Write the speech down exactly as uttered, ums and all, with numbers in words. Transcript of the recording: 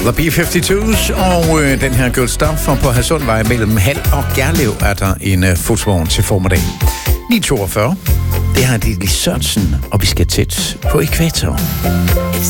The B femoghalvtreds og øh, den her Good Stuff, og på Hadsundvej mellem Hald og Gerlev er der en øh, fotovogn til formiddag. ni toogfyrre. Det har Lili Sørensen, og vi skal tæt på ækvator.